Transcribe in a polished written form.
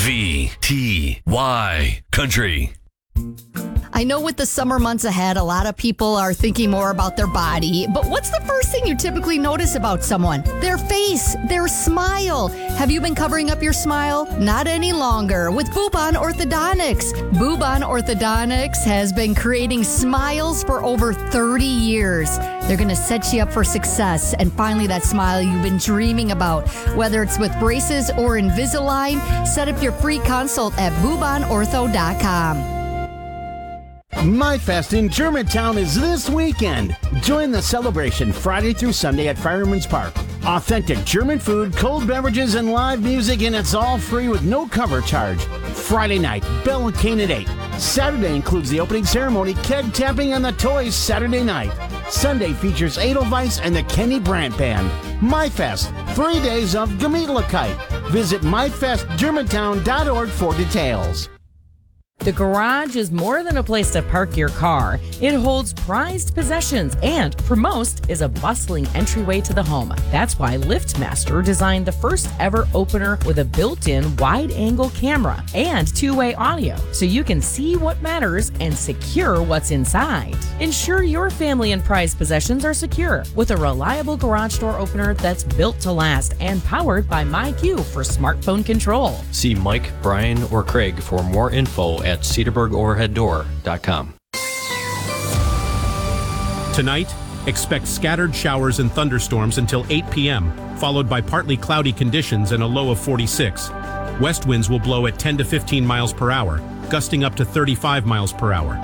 KVTY Country. I know with the summer months ahead, a lot of people are thinking more about their body, but what's the first thing you typically notice about someone? Their face, their smile. Have you been covering up your smile? Not any longer with Bubon Orthodontics. Bubon Orthodontics has been creating smiles for over 30 years. They're going to set you up for success and finally that smile you've been dreaming about. Whether it's with braces or Invisalign, set up your free consult at bubonortho.com. MyFest in Germantown is this weekend. Join the celebration Friday through Sunday at Fireman's Park. Authentic German food, cold beverages, and live music, and it's all free with no cover charge. Friday night, Bell and Cane at 8. Saturday includes the opening ceremony, keg tapping, and the toys Saturday night. Sunday features Edelweiss and the Kenny Brandt Band. MyFest, 3 days of Gemütlichkeit. Visit myfestgermantown.org for details. The garage is more than a place to park your car. It holds prized possessions and, for most, is a bustling entryway to the home. That's why LiftMaster designed the first ever opener with a built-in wide-angle camera and two-way audio, so you can see what matters and secure what's inside. Ensure your family and prized possessions are secure with a reliable garage door opener that's built to last and powered by MyQ for smartphone control. See Mike, Brian, or Craig for more info at cedarburgoverheaddoor.com. Tonight, expect scattered showers and thunderstorms until 8 p.m., followed by partly cloudy conditions and a low of 46. West winds will blow at 10 to 15 miles per hour, gusting up to 35 miles per hour.